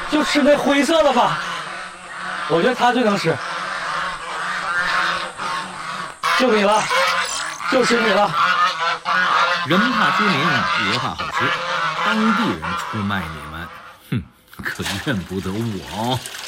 就吃那灰色的吧，我觉得它最能吃。就你了，就吃你了。 人怕出名，鹅怕好吃，当地人出卖你们，哼，可怨不得我哦。